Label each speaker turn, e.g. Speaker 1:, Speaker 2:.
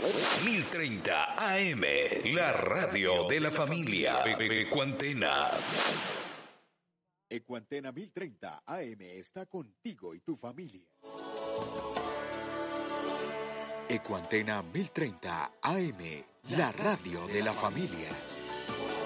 Speaker 1: 1030 AM, la radio de la familia. Ecuantena.
Speaker 2: Ecuantena 1030 AM está contigo y tu familia. Ecuantena 1030 AM, la radio de la familia.